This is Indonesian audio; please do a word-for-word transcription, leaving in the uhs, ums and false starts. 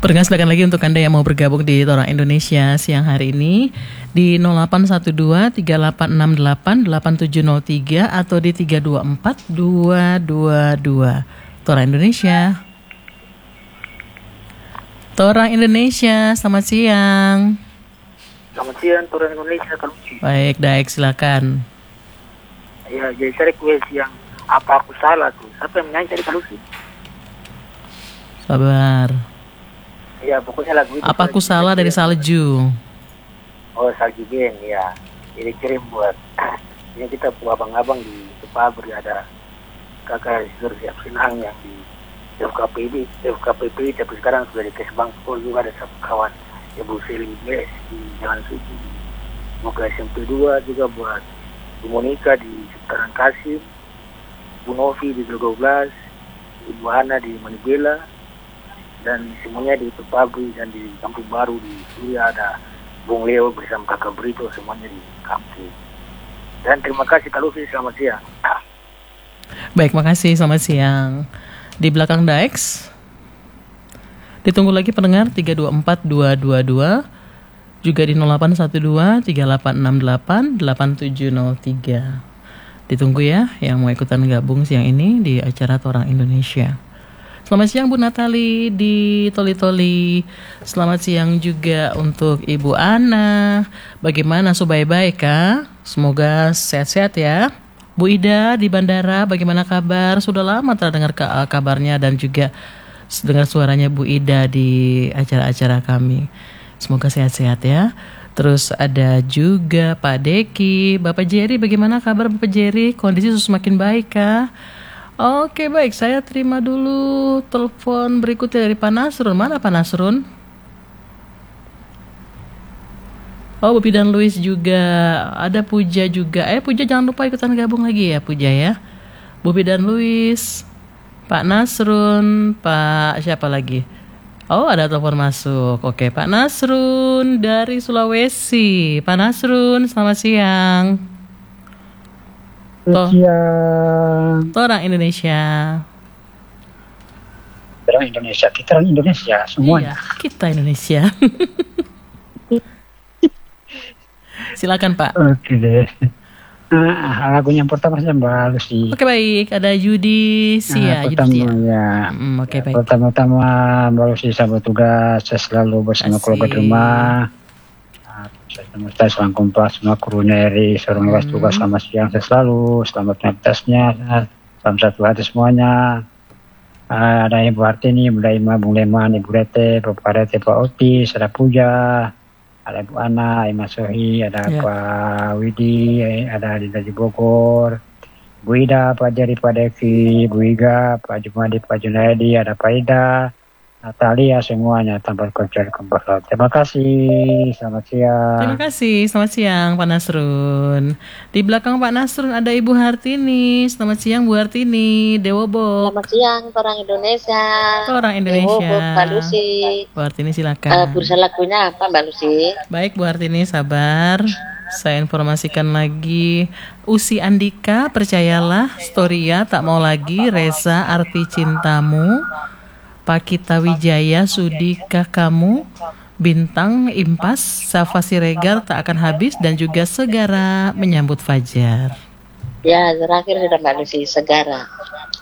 Bergas silakan lagi untuk Anda yang mau bergabung di Tora Indonesia siang hari ini di nol delapan satu dua tiga delapan enam delapan delapan tujuh nol tiga atau di tiga dua empat dua dua dua. Tora Indonesia. Tora Indonesia, selamat siang. Selamat siang, Tora Indonesia, Kak Lucy. Baik, Daik, silakan. Ya, jadi saya request yang apa aku salah tuh. Siapa yang menyanyi tadi, Kak Lucy? Sabar. Ya, pokoknya lagu itu. Apa aku salah dari Salju? Oh, Salju Band, ya. Jadi kirim buat ini kita buat abang-abang di Pabrik, ada kakak Sur Siap Sinang yang di F K P B, F K P P, tapi sekarang sudah di Kesbang School juga ada satu kawan Ibu Selim Bles di Jalan Suci. Moga S M P dua juga buat Bu Monika di Seputaran Kasim, Bu Novi di dua belas, Ibu Hana di Manibela, dan semuanya di Pabrik dan di Kampung Baru di Surya ada Bung Leo bersama kakak Brito, semuanya di kampung. Dan terima kasih Kak Lucy, selamat siang. Baik, makasih, selamat siang. Di belakang Daex ditunggu lagi pendengar tiga dua empat dua dua dua, juga di nol delapan satu dua tiga delapan enam delapan delapan tujuh nol tiga. Ditunggu ya yang mau ikutan gabung siang ini di acara Torang Indonesia. Selamat siang Bu Natali di Toli-Toli. Selamat siang juga untuk Ibu Ana. Bagaimana, so baik-baik kah? Semoga sehat-sehat ya. Bu Ida di bandara, bagaimana kabar? Sudah lama telah dengar kabarnya dan juga dengar suaranya Bu Ida di acara-acara kami. Semoga sehat-sehat ya. Terus ada juga Pak Deki, Bapak Jerry, bagaimana kabar Bapak Jerry? Kondisi semakin baik kah? Oke, baik, saya terima dulu telepon berikutnya dari Pak Nasrun. Mana Pak Nasrun? Oh, Bu Pidan Luis juga, ada Puja juga. Eh, Puja jangan lupa ikutan gabung lagi ya, Puja ya. Bu Pidan Luis, Pak Nasrun, Pak siapa lagi? Oh, ada telepon masuk. Oke, Pak Nasrun dari Sulawesi. Pak Nasrun, selamat siang. Selamat siang. Orang Indonesia. Orang Indonesia, kita orang Indonesia semuanya. Iya, kita Indonesia. Silakan Pak. Oke deh. Nah, lagu yang pertama saya Mbak Lucy. Oke baik, ada Yudi Sia. Nah, pertama ya. Hmm, Oke ya, baik. Pertama-tama Mbak Lucy sahabat tugas, saya selalu bersama Asik. keluarga di rumah. Nah, saya semesta selang kompas semua krunya dari seorang tugas Hmm. tugas selamat siang saya selalu, selamat aktivitasnya, salam satu hati semuanya. Ah, ada Ibu Artini, Ibu Daima, Bung Leman, Ibu Rete, Bapak Rete, Pak Otis, ada Puja, ada Ibu Ana, Ima Sohi, ada Ya. Pak Widi, ada Dinda di Bogor, Bu Ida, Pak Jari, Pak Devi, Bu Iga, Pak Jumadi, Pak Junaidi, ada Pak Ida, Natalia, semuanya tanpa kecuali kembali. Terima kasih, selamat siang. Terima kasih, selamat siang Pak Nasrun. Di belakang Pak Nasrun ada Ibu Hartini. Selamat siang Bu Hartini, Dewobo. Selamat siang orang Indonesia. Orang Indonesia. Dewo, Mbak Lucy. Bu Hartini Uh, silakan. bursa lagunya apa Mbak Lucy? Baik Bu Hartini, sabar. Saya informasikan lagi. Usi Andika, percayalah. Storia, tak mau lagi. Reza, arti cintamu. Pakita Wijaya, sudikah kamu? Bintang, Impas, Safa Siregar, tak akan habis. Dan juga Segara menyambut Fajar. Ya, terakhir sudah Mbak Lucy, Segara.